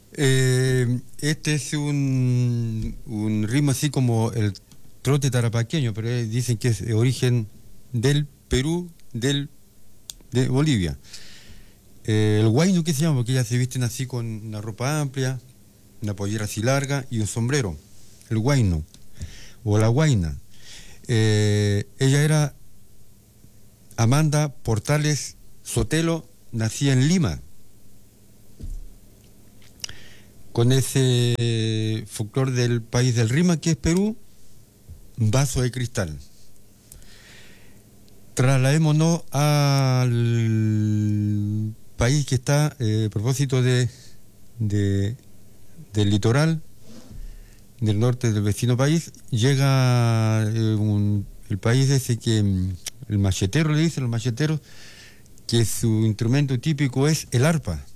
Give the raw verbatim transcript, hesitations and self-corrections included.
Eh, este es un, un ritmo así como el trote tarapaqueño, pero eh, dicen que es de origen del Perú, del, de Bolivia. Eh, el huayno, ¿qué se llama? Porque ellas se visten así con una ropa amplia, una pollera así larga y un sombrero. El huayno, o la huayna. Eh, ella era Amanda Portales Sotelo, nacida en Lima, con ese folclore del país del Rima, que es Perú, vaso de cristal. Trasladémonos al país que está, eh, a propósito de, de, del litoral, del norte del vecino país, llega eh, un, el país ese que, el machetero, le dicen los macheteros, que su instrumento típico es el arpa.